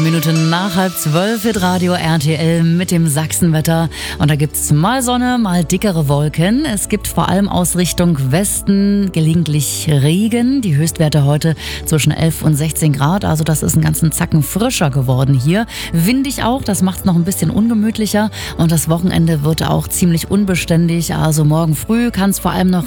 Minuten nach 11:30 wird Radio RTL mit dem Sachsenwetter. Und da gibt's mal Sonne, mal dickere Wolken. Es gibt vor allem aus Richtung Westen gelegentlich Regen. Die Höchstwerte heute zwischen 11 und 16 Grad. Also das ist einen ganzen Zacken frischer geworden hier. Windig auch, das macht's noch ein bisschen ungemütlicher. Und das Wochenende wird auch ziemlich unbeständig. Also morgen früh kann es vor allem noch